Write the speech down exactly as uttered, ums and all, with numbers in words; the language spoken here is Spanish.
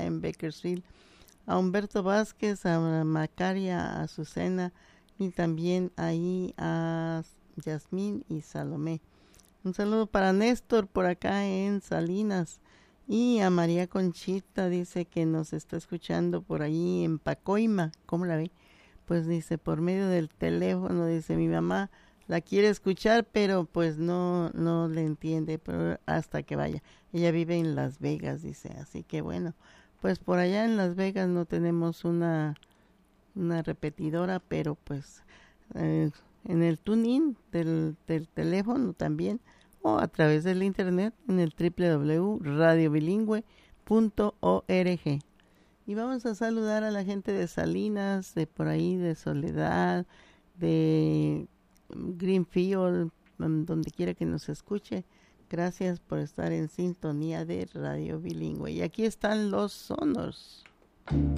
en Bakersfield, a Humberto Vázquez, a Macaria, a Azucena y también ahí a Yasmín y Salomé. Un saludo para Néstor por acá en Salinas y a María Conchita, dice que nos está escuchando por ahí en Pacoima. ¿Cómo la ve? Pues dice por medio del teléfono, dice mi mamá la quiere escuchar, pero pues no no le entiende, pero hasta que vaya. Ella vive en Las Vegas, dice, así que bueno, pues por allá en Las Vegas no tenemos una una repetidora, pero pues eh, en el tune-in del, del teléfono también, o a través del internet en el doble u doble u doble u punto radio bilingüe punto org. Y vamos a saludar a la gente de Salinas, de por ahí, de Soledad, de Greenfield, donde quiera que nos escuche. Gracias por estar en sintonía de Radio Bilingüe. Y aquí están los sonos.